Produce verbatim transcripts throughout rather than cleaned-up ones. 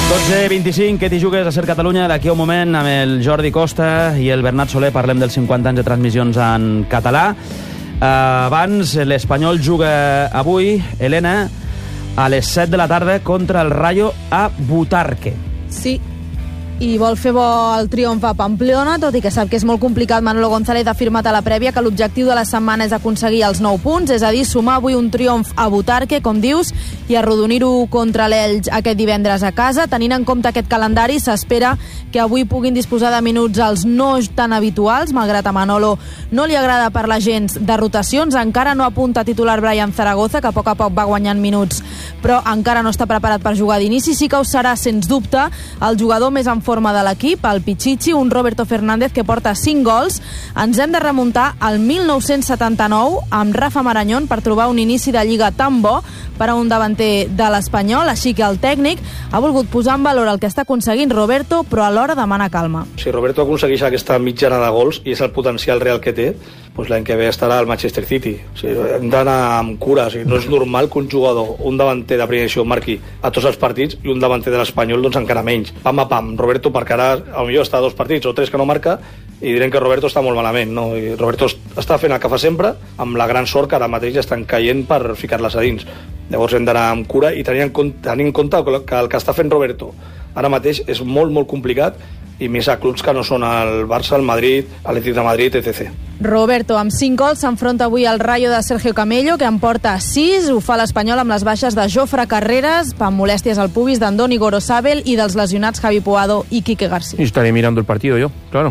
dotze vint-i-cinc, què t'hi jugues a Ser Catalunya? D'aquí a un moment, amb el Jordi Costa i el Bernat Soler, parlem dels cinquanta anys de transmissions en català. Uh, abans, l'Espanyol juga avui, Helena, a les set de la tarda contra el Rayo a Butarque. Sí, i vol fer bo el triomf a Pamplona, tot i que sap que és molt complicat. Manolo González ha afirmat a la prèvia que l'objectiu de la setmana és aconseguir els nou punts, és a dir, sumar avui un triomf a Butarque, com dius, i arrodonir-ho contra l'Elx aquest divendres a casa. Tenint en compte aquest calendari, s'espera que avui puguin disposar de minuts els no tan habituals, malgrat a Manolo no li agrada parlar gens de rotacions. Encara no apunta titular Brian Zaragoza, que a poc a poc va guanyant minuts, però encara no està preparat per jugar d'inici. Sí que ho serà, sens dubte, el jugador més en forma de l'equip, el Pichichi, un Roberto Fernández que porta cinc gols. Ens hem de remuntar al mil nou-cents setanta-nou amb Rafa Marañón per trobar un inici de Lliga tan bo per a un davanter de l'Espanyol, així que el tècnic ha volgut posar en valor el que està aconseguint Roberto, però alhora demana calma. Si Roberto aconsegueix aquesta mitjana de gols i és el potencial real que té, doncs l'any que ve estarà al Manchester City. O sigui, hem d'anar amb cura. O sigui, no és normal que un jugador, un davanter de primera edició, marqui a tots els partits i un davanter de l'Espanyol doncs encara menys. Pam a pam, Roberto, perquè ara potser està a dos partits o tres que no marca i direm que Roberto està molt malament, no? I Roberto està fent el que fa sempre, amb la gran sort que ara mateix estan caient per ficar-les a dins. Llavors hem d'anar amb cura i tenir en compte, tenir en compte que el que està fent Roberto ara mateix és molt, molt complicat, i més a clubs que no són el Barça, el Madrid, l'Atlètic de Madrid, etcètera. Roberto, amb cinc gols, s'enfronta avui al Rayo de Sergio Camello, que en porta sis. Ho fa l'Espanyol amb les baixes de Jofre Carreras, per molèsties al pubis d'Andoni Gorosabel i dels lesionats Javi Puado i Quique García. Estaré mirando el partido yo, claro.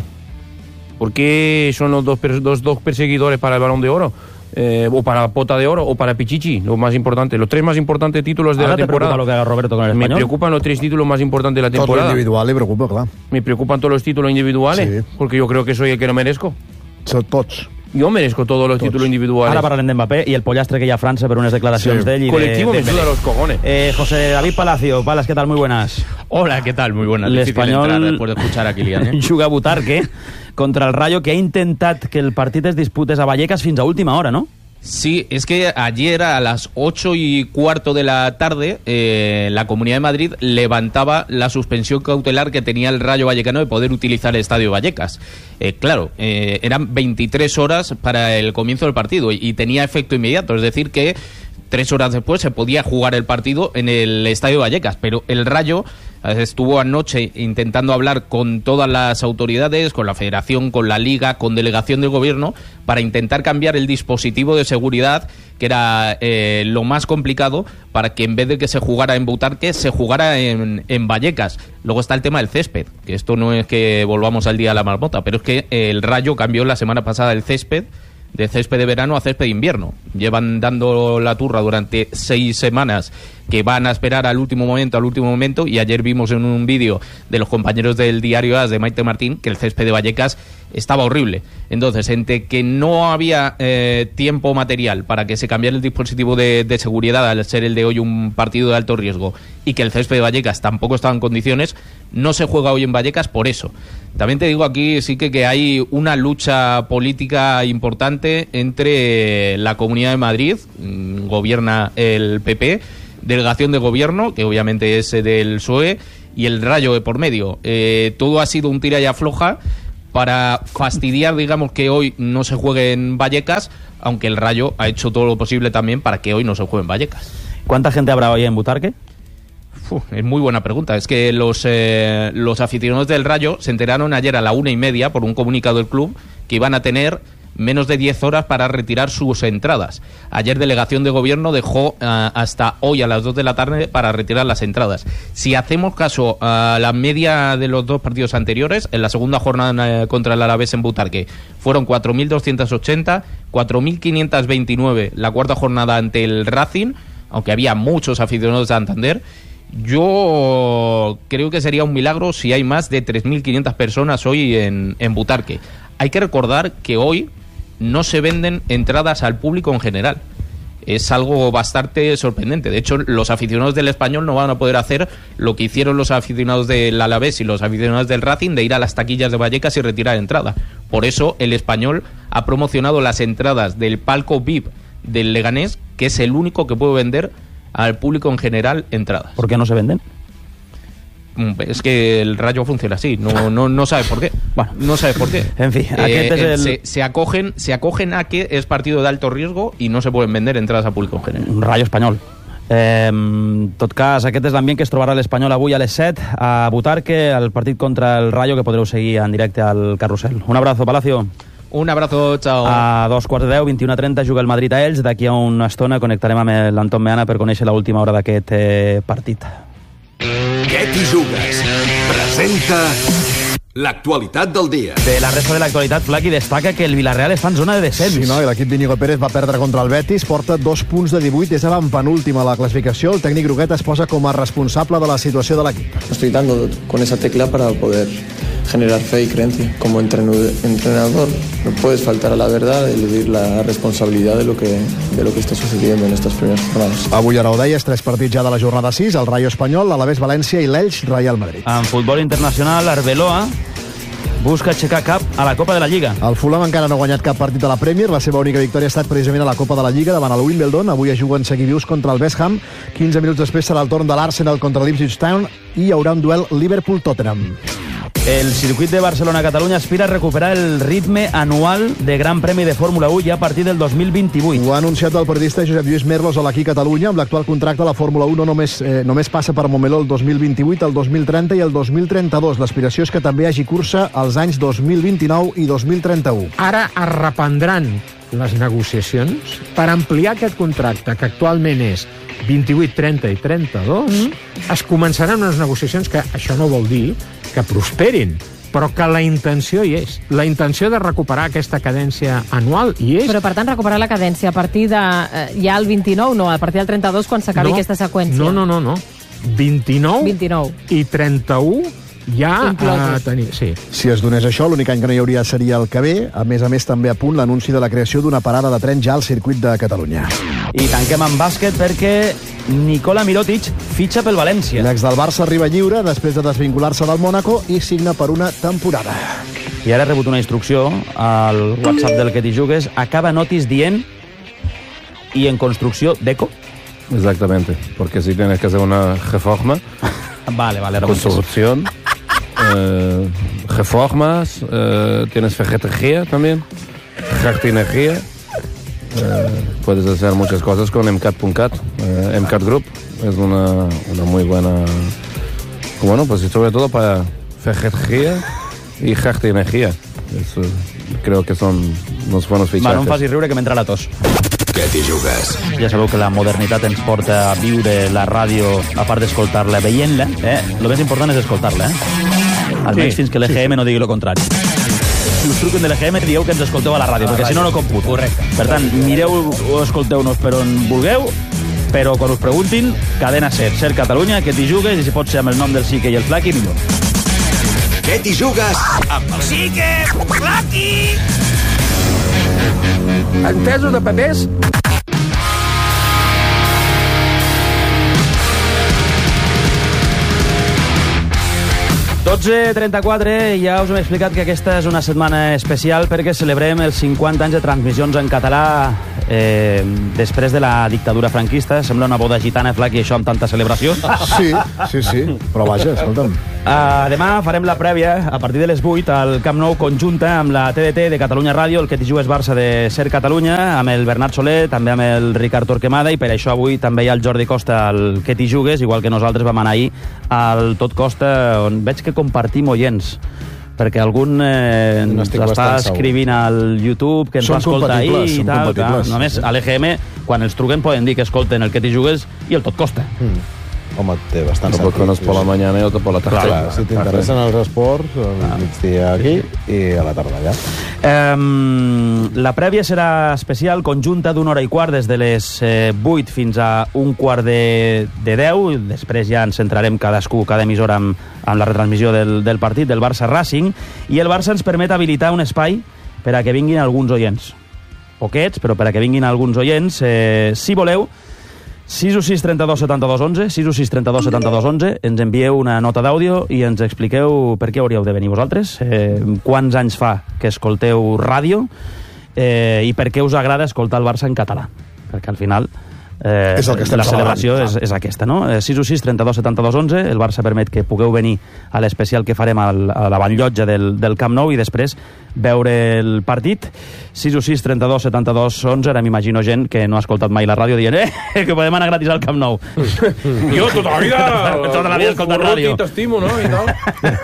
Porque son los dos, dos, dos perseguidores para el Balón de Oro. Eh, o para Pota de Oro o para Pichichi, lo más importante, los tres más importantes títulos de Ahora la temporada. ¿Te preocupa lo que haga Roberto con el Español? Me preocupan los tres títulos más importantes de la temporada. Todo lo individual, me preocupa, claro. Me preocupan todos los títulos individuales, sí. Porque yo creo que soy el que no merezco. Son tots. Jo merezco todos los tots. títulos individuales. Ara parlarem d'Mbappé i el pollastre que hi ha a França per unes declaracions sí. d'ell. I Colectivo de, me suda los cojones. Eh, José David Palacio, Palas, ¿qué tal? Muy buenas. Hola, ¿qué tal? Muy buenas. L'Espanyol después de escuchar a Kylian, ¿eh? juga a Butarque contra el Rayo, que ha intentat que el partit es disputés a Vallecas fins a última hora, ¿no? Sí, es que ayer a las ocho y cuarto de la tarde eh, la Comunidad de Madrid levantaba la suspensión cautelar que tenía el Rayo Vallecano de poder utilizar el Estadio Vallecas. Eh, claro, eh, eran veintitrés horas para el comienzo del partido y, y tenía efecto inmediato, es decir que tres horas después se podía jugar el partido en el Estadio Vallecas, pero el Rayo estuvo anoche intentando hablar con todas las autoridades, con la Federación, con la Liga, con delegación del Gobierno, para intentar cambiar el dispositivo de seguridad, que era eh, lo más complicado, para que en vez de que se jugara en Butarque, se jugara en, en Vallecas. Luego está el tema del césped, que esto no es que volvamos al día de la marmota, pero es que el Rayo cambió la semana pasada el césped, de césped de verano a césped de invierno. Llevan dando la turra durante seis semanas que van a esperar al último momento, al último momento, y ayer vimos en un vídeo de los compañeros del diario AS de Maite Martín que el césped de Vallecas estaba horrible. Entonces, entre que no había eh, tiempo material para que se cambiara el dispositivo de, de seguridad al ser el de hoy un partido de alto riesgo y que el césped de Vallecas tampoco estaba en condiciones, no se juega hoy en Vallecas por eso. También te digo aquí sí que, que hay una lucha política importante entre la Comunidad de Madrid, gobierna el P P, delegación de gobierno, que obviamente es del P S O E, y el Rayo de por medio. Eh, todo ha sido un tira y afloja para fastidiar, digamos, que hoy no se juegue en Vallecas, aunque el Rayo ha hecho todo lo posible también para que hoy no se juegue en Vallecas. ¿Cuánta gente habrá hoy en Butarque? Uf, es muy buena pregunta. Es que los, eh, los aficionados del Rayo se enteraron ayer a la una y media por un comunicado del club que iban a tener menos de diez horas para retirar sus entradas. Ayer delegación de gobierno dejó uh, hasta hoy a las dos de la tarde para retirar las entradas. Si hacemos caso a la media de los dos partidos anteriores, en la segunda jornada contra el Alavés en Butarque fueron cuatro mil doscientos ochenta, cuatro mil quinientos veintinueve la cuarta jornada ante el Racing, aunque había muchos aficionados de Santander. Yo creo que sería un milagro si hay más de tres mil quinientas personas hoy en, en Butarque. Hay que recordar que hoy no se venden entradas al público en general. Es algo bastante sorprendente. De hecho, los aficionados del Español no van a poder hacer lo que hicieron los aficionados del Alavés y los aficionados del Racing, de ir a las taquillas de Vallecas y retirar entrada. Por eso el Español ha promocionado las entradas del palco V I P del Leganés, que es el único que puede vender al público en general entradas. ¿Por qué no se venden? es que el Rayo funciona así, no, no, no sabes por qué. Bueno, no sabes por qué. En fi, Eh, aquest és el... se, se, acogen, se acogen a que es partido de alto riesgo y no se pueden vender entradas a público en general. Un Rayo espanyol. Eh, en tot cas, aquest és l'ambient que es trobarà l'Espanyol avui a les set a Butarque, el partit contra el Rayo, que podreu seguir en directe al Carrusel. Un abrazo, Palacio. Un abrazo, chao. A dos quarts de deu, vint i una trenta, juga el Madrid a ells. D'aquí a una estona connectarem amb l'Anton Meana per conèixer l'última hora d'aquest eh, partit. Què t'hi jugues? Presenta l'actualitat del dia. De la resta de l'actualitat, Flaqui destaca que el Villarreal està en zona de descens. Sí, no, i l'equip d'Íñigo Pérez va perdre contra el Betis, porta dos punts de divuit, és avantpenúltima a la classificació. El tècnic groguet es posa com a responsable de la situació de l'equip. Estoy dando con esa tecla para poder generar fe y creencia. Como entrenador no puedes faltar a la verdad, eludir la responsabilidad de lo que, de lo que está sucediendo en estas primeras jornadas. Avui, ara ho deies, tres partits ja de la jornada sis, el Rayo Espanyol, l'Alavés València i l'Elx Real Madrid. En futbol internacional, Arbeloa busca aixecar cap a la Copa de la Lliga. El Fulham encara no ha guanyat cap partit a la Premier. La seva única victòria ha estat precisament a la Copa de la Lliga davant el Wimbledon. Avui es juguen seguidius contra el West Ham. quinze minuts després serà el torn de l'Arsenal contra l'Ipswich Town i hi haurà un duel Liverpool-Tottenham. El circuit de Barcelona-Catalunya aspira a recuperar el ritme anual de Gran Premi de Fórmula u ja a partir del dos mil vint-i-vuit. Ho ha anunciat el periodista Josep Lluís Merlos a l'Aquí Catalunya. Amb l'actual contracte, la Fórmula u no només, eh, només passa per Montmeló el dos mil vint-i-vuit, el dos mil trenta i el dos mil trenta-dos. L'aspiració és que també hi hagi cursa als anys dos mil vint-i-nou i dos mil trenta-u. Ara es reprendran les negociacions per ampliar aquest contracte, que actualment és vint-i-vuit, trenta i trenta-dos. Mm. Es començaran unes negociacions que això no vol dir que prosperin, però que la intenció hi és. La intenció de recuperar aquesta cadència anual hi és. Però, per tant, recuperar la cadència a partir de... Eh, ja el vint-i-nou, no, a partir del trenta-dos, quan s'acabi no, aquesta seqüència. No, no, no, no. vint-i-nou, vint-i-nou. I trenta-u ja a tenir... Sí. Si es donés això, l'únic any que no hi hauria seria el que ve. A més a més, també a punt l'anunci de la creació d'una parada de tren ja al circuit de Catalunya. I tanquem amb bàsquet perquè Nikola Mirotic fitxa pel València. L'ex del Barça arriba lliure després de desvincular-se del Mónaco i signa per una temporada. I ara he rebut una instrucció al WhatsApp del que t'hi jugues. Acaba notis dient i en construcció deco. Exactamente, porque si tienes que hacer una reforma, vale, vale, construcción, eh, reformas, eh, tienes ferretería también, jardinería, eh, puedes hacer muchas cosas con M C A T punto cat, eh, M C A T Group es una, una muy buena, bueno, pues sobre todo para ferretería y jardinería. Eso, creo que son unos buenos fichajes. Va, no em facis riure que m'entra la tos. Què t'hi jugues? Ja sabeu que la modernitat ens porta a viure la ràdio, a part d'escoltar-la, veient-la. Eh? El més important és escoltar-la. Eh? Almenys sí, fins que l'E G M sí, sí. no digui el contrari. Si us truquen de l'E G M, dieu que ens escolteu a la ràdio, a la perquè ràdio. Si no, no computo. Correcte. Per tant, mireu o escolteu-nos per on vulgueu, però quan us preguntin, cadena ser. Ser Catalunya, que t'hi jugues, i si pot ser amb el nom del Sique i el Flaqui, millor. Què t'hi jugues? Amb el Sique, Flaqui! Entesos de papers? dotze trenta-quatre, ja us hem explicat que aquesta és una setmana especial perquè celebrem els cinquanta anys de transmissions en català eh, després de la dictadura franquista. Sembla una boda gitana, Flaqui, això amb tanta celebració. Sí, sí, sí, però vaja, escolta'm. Uh, demà farem la prèvia a partir de les vuit al Camp Nou conjunta amb la T D T de Catalunya Ràdio, el que t'hi jugues Barça de Ser Catalunya, amb el Bernat Soler, també amb el Ricard Torquemada, i per això avui també hi ha el Jordi Costa al que t'hi jugues, igual que nosaltres vam anar ahir al Tot Costa, on veig que compartim oients, perquè algun eh, no està escrivint al YouTube que ens són va escoltar ahir i tal. Clar, només a l'E G M, quan els truquen, poden dir que escolten el que t'hi jugues i el Tot Costa. Mm. Home, té bastant sentit. Porque uno es por la mañana y otro por la tarde. Clar, clar, si t'interessen els esports, al migdia aquí i a la tarda allà. Um, la prèvia serà especial, conjunta d'una hora i quart, des de les eh, vuit fins a un quart de, de deu. Després ja ens centrarem cadascú, cada emissora, amb, amb la retransmissió del, del partit, del Barça Racing. I el Barça ens permet habilitar un espai per a que vinguin alguns oients. Poquets, però per a que vinguin alguns oients. Eh, si voleu, sis u sis trenta-dos setanta-dos onze, sis u sis trenta-dos setanta-dos onze, ens envieu una nota d'àudio i ens expliqueu per què hauríeu de venir vosaltres, eh, quants anys fa que escolteu ràdio eh, i per què us agrada escoltar el Barça en català, perquè al final eh, És el que estem la celebració celebrant. és, és aquesta, no? Eh, sis u sis, trenta-dos, setanta-dos, onze. El Barça permet que pugueu venir a l'especial que farem al, a la banllotja del, del Camp Nou i després veure el partit. sis u sis, trenta-dos, setanta-dos, onze. Ara m'imagino gent que no ha escoltat mai la ràdio dient eh, que podem anar gratis al Camp Nou. Jo tota la vida... Tota la vida escoltant ràdio. T'estimo, no? I tal.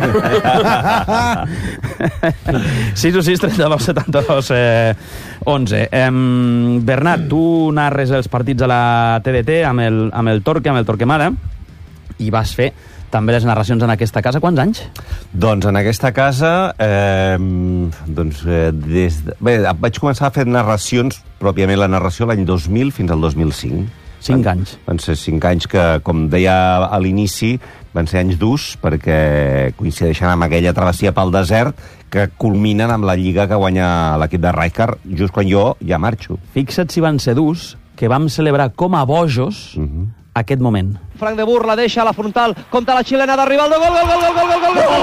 sis u sis, trenta-dos, setanta-dos, onze. Eh, Bernat, tu narres els partits a la T D T amb el, amb el Torque, amb el Torquemada, i vas fer també les narracions en aquesta casa. Quants anys? Doncs en aquesta casa, eh, doncs, eh, des de... Bé, vaig començar a fer narracions, pròpiament la narració, l'any dos mil fins al dos mil cinc. Cinc anys. Van ser cinc anys que, com deia a l'inici, van ser anys durs perquè coincideixen amb aquella travessia pel desert que culminen amb la lliga que guanya l'equip de Rijkaard just quan jo ja marxo. Fixa't si van ser durs, que vam celebrar com a bojos uh-huh. aquest moment. Frank de Boer la deixa a la frontal, compta la xilena d'arribar el de gol, gol, gol, gol, gol, gol, gol, gol,